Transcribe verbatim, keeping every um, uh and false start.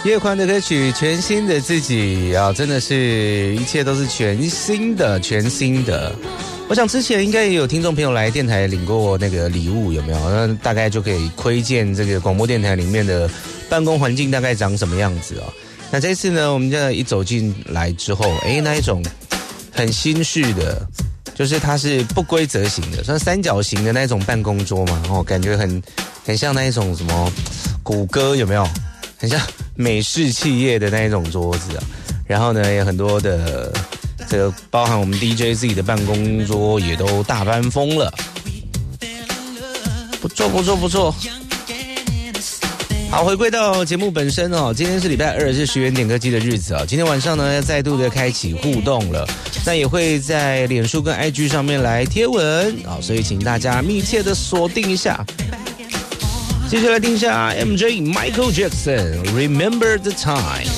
叶宽的歌曲《全新的自己》啊，真的是一切都是全新的、全新的。我想之前应该也有听众朋友来电台领过那个礼物，有没有？那大概就可以窥见这个广播电台里面的办公环境大概长什么样子啊。那这次呢，我们这一走进来之后，哎，那一种很新式的，就是它是不规则型的，像三角形的那种办公桌嘛，哦，感觉很很像那一种什么谷歌，有没有？很像美式企业的那一种桌子啊，然后呢，有很多的这个包含我们 D J 自己的办公桌也都大搬风了，不错不错不错。好，回归到节目本身哦，今天是礼拜二，是十元点歌机的日子啊。今天晚上呢，要再度的开启互动了，那也会在脸书跟 I G 上面来贴文啊，所以请大家密切的锁定一下。接下来听一下 M J Michael Jackson Remember the Time。